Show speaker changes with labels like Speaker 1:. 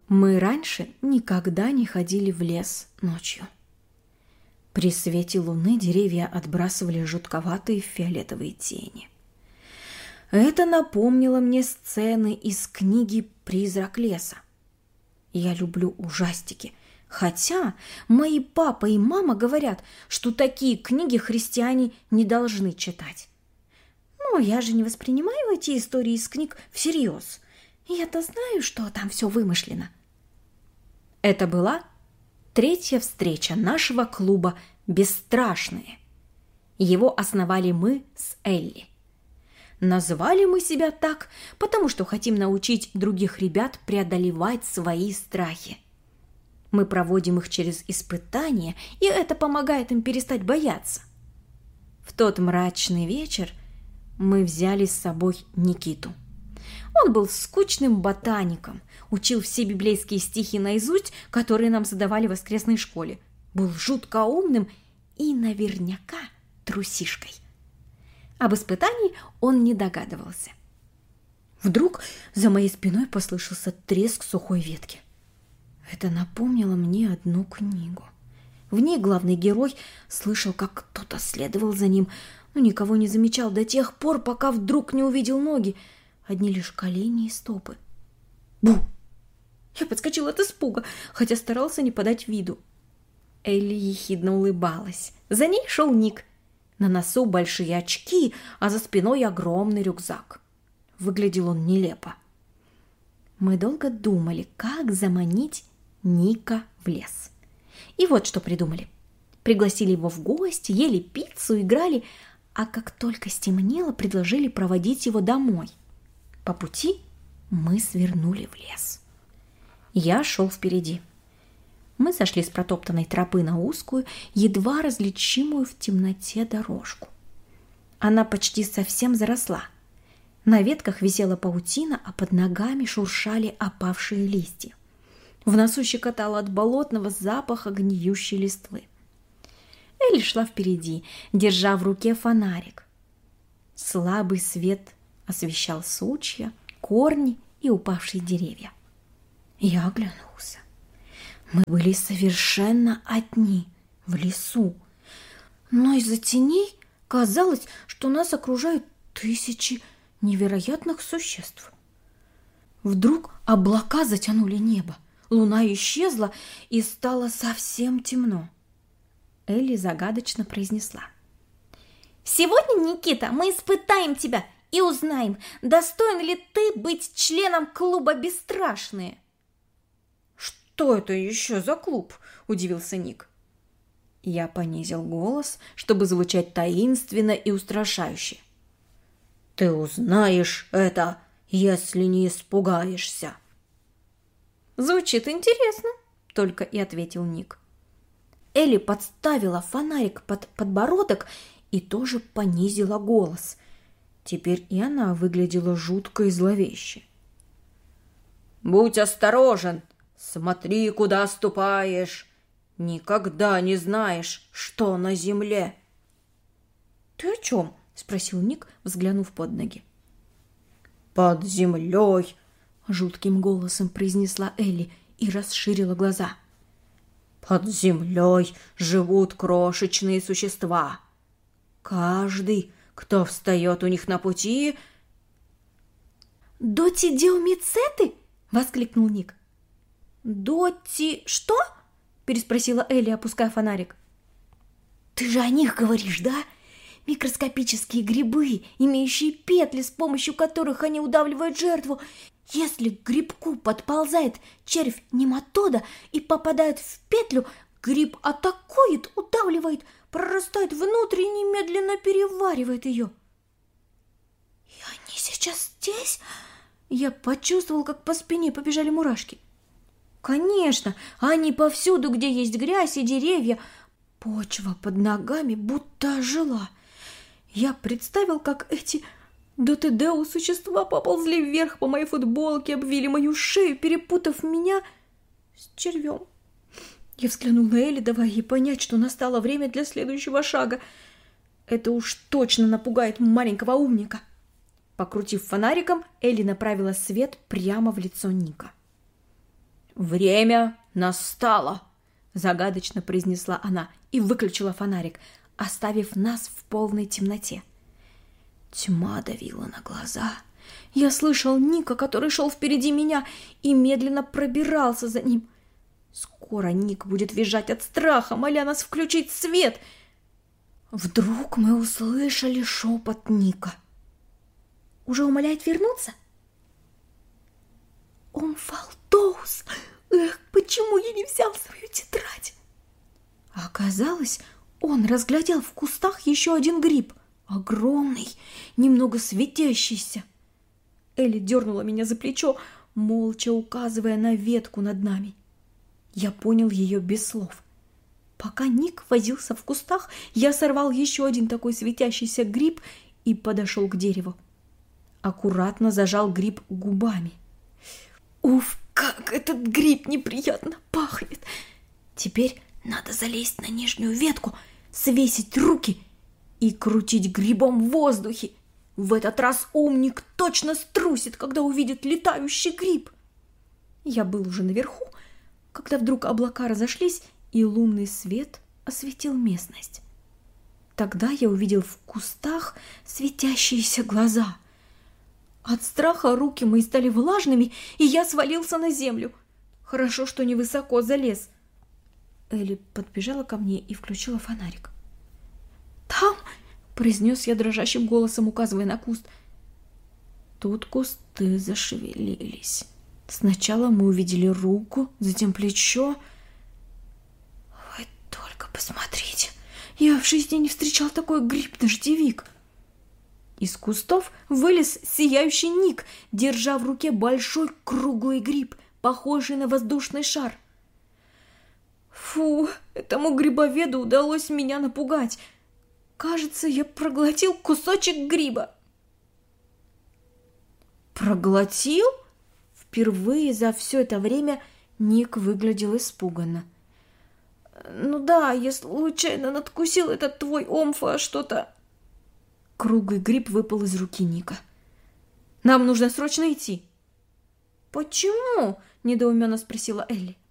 Speaker 1: Мы раньше никогда не ходили в лес ночью. При свете луны деревья отбрасывали жутковатые фиолетовые тени. Это напомнило мне сцены из книги «Призрак леса». Я люблю ужастики, хотя мои папа и мама говорят, что такие книги христиане не должны читать. Но я же не воспринимаю эти истории из книг всерьез. Я-то знаю, что там все вымышлено. Это была третья встреча нашего клуба «Бесстрашные». Его основали мы с Элли. Назвали мы себя так, потому что хотим научить других ребят преодолевать свои страхи. Мы проводим их через испытания, и это помогает им перестать бояться. В тот мрачный вечер мы взяли с собой Никиту. Он был скучным ботаником, учил все библейские стихи наизусть, которые нам задавали в воскресной школе, был жутко умным и наверняка трусишкой. Об испытании он не догадывался. Вдруг за моей спиной послышался треск сухой ветки. Это напомнило мне одну книгу. В ней главный герой слышал, как кто-то следовал за ним, но никого не замечал до тех пор, пока вдруг не увидел ноги, одни лишь колени и стопы. Бу! Я подскочил от испуга, хотя старался не подать виду. Элли ехидно улыбалась. За ней шел Ник. На носу большие очки, а за спиной огромный рюкзак. Выглядел он нелепо. Мы долго думали, как заманить Ника в лес. И вот что придумали. Пригласили его в гости, ели пиццу, играли, а как только стемнело, предложили проводить его домой. По пути мы свернули в лес. Я шел впереди. Мы сошли с протоптанной тропы на узкую, едва различимую в темноте дорожку. Она почти совсем заросла. На ветках висела паутина, а под ногами шуршали опавшие листья. В носу щекотало от болотного запаха гниющей листвы. Элли шла впереди, держа в руке фонарик. Слабый свет освещал сучья, корни и упавшие деревья. Я оглянулся. Мы были совершенно одни в лесу, но из-за теней казалось, что нас окружают тысячи невероятных существ. Вдруг облака затянули небо, луна исчезла и стало совсем темно. Элли загадочно произнесла: «Сегодня, Никита, мы испытаем тебя и узнаем, достоин ли ты быть членом клуба «Бесстрашные». «Что это еще за клуб?» – удивился Ник. Я понизил голос, чтобы звучать таинственно и устрашающе. «Ты узнаешь это, если не испугаешься». «Звучит интересно», – только и ответил Ник. Элли подставила фонарик под подбородок и тоже понизила голос. Теперь и она выглядела жутко и зловеще. «Будь осторожен! Смотри, куда ступаешь! Никогда не знаешь, что на земле!» «Ты о чем?» – спросил Ник, взглянув под ноги. «Под землей!» – жутким голосом произнесла Элли и расширила глаза. «Под землей живут крошечные существа. Каждый, кто встает у них на пути...»
Speaker 2: «Дотидиомицеты?» – воскликнул Ник. «Доти... что?» – переспросила Элли, опуская фонарик. «Ты же о них говоришь, да? Микроскопические грибы, имеющие петли, с помощью которых они удавливают жертву. Если к грибку подползает червь нематода и попадает в петлю, гриб атакует, удавливает, прорастает внутрь и немедленно переваривает ее». «И они сейчас здесь?» Я почувствовал, как по спине побежали мурашки. «Конечно, они повсюду, где есть грязь и деревья. Почва под ногами будто ожила. Я представил, как эти дотедео существа поползли вверх по моей футболке, обвили мою шею, перепутав меня с червем. Я взглянул на Элли, давая ей понять, что настало время для следующего шага. Это уж точно напугает маленького умника». Покрутив фонариком, Элли направила свет прямо в лицо Ника.
Speaker 1: «Время настало!» – загадочно произнесла она и выключила фонарик, оставив нас в полной темноте. Тьма давила на глаза. Я слышал Ника, который шел впереди меня и медленно пробирался за ним. Скоро Ник будет визжать от страха, моля нас включить свет. Вдруг мы услышали шепот Ника.
Speaker 2: «Уже умоляет вернуться?» «Омфалдоус! Эх, почему я не взял свою тетрадь?»
Speaker 1: Оказалось, он разглядел в кустах еще один гриб. Огромный, немного светящийся. Элли дернула меня за плечо, молча указывая на ветку над нами. Я понял ее без слов. Пока Ник возился в кустах, я сорвал еще один такой светящийся гриб и подошел к дереву. Аккуратно зажал гриб губами. Уф, как этот гриб неприятно пахнет! Теперь надо залезть на нижнюю ветку, свесить руки и крутить грибом в воздухе. В этот раз умник точно струсит, когда увидит летающий гриб. Я был уже наверху, когда вдруг облака разошлись, и лунный свет осветил местность. Тогда я увидел в кустах светящиеся глаза. От страха руки мои стали влажными, и я свалился на землю. Хорошо, что невысоко залез. Элли подбежала ко мне и включила фонарик. «Там!» – произнес я дрожащим голосом, указывая на куст. Тут кусты зашевелились. Сначала мы увидели руку, затем плечо. Вы только посмотрите! Я в жизни не встречал такой гриб-дождевик. Из кустов вылез сияющий Ник, держа в руке большой круглый гриб, похожий на воздушный шар. Фу, этому грибоведу удалось меня напугать. Кажется, я проглотил кусочек гриба. Проглотил? Впервые за все это время Ник выглядел испуганно. Ну да, я случайно надкусил этот твой омфа что-то. Круглый гриб выпал из руки Ника. Нам нужно срочно идти. Почему? Недоуменно спросила Элли.